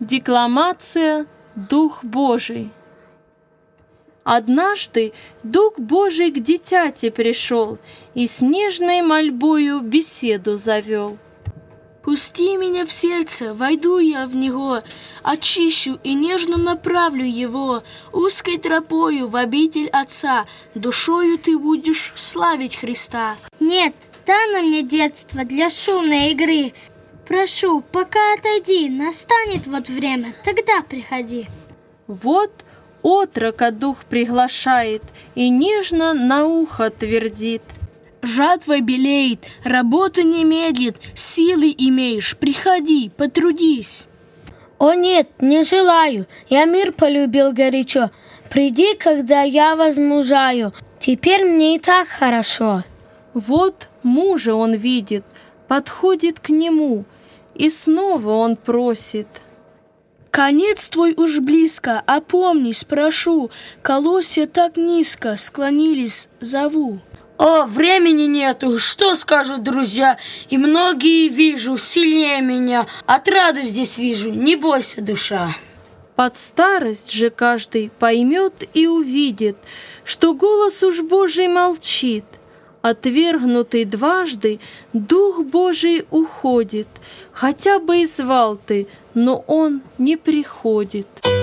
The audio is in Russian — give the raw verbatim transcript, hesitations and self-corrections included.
Декламация «Дух Божий». Однажды Дух Божий к дитяти пришел и с нежной мольбою беседу завел. «Пусти меня в сердце, войду я в него, очищу и нежно направлю его узкой тропою в обитель Отца, душою ты будешь славить Христа». Нет, дано мне детство для шумной игры. Прошу, пока отойди, настанет вот время, тогда приходи. Вот отрока Дух приглашает и нежно на ухо твердит. Жатва белеет, работа не медлит, силы имеешь, приходи, потрудись. О нет, не желаю, я мир полюбил горячо. Приди, когда я возмужаю, теперь мне и так хорошо. Вот мужа он видит, подходит к нему, и снова он просит. Конец твой уж близко, опомнись, прошу, колосья так низко склонились, зову. О, времени нету, что скажут друзья, и многие вижу, сильнее меня, отраду здесь вижу, не бойся, душа. Под старость же каждый поймет и увидит, что голос уж Божий молчит. Отвергнутый дважды, Дух Божий уходит, хотя бы и звал ты, но он не приходит.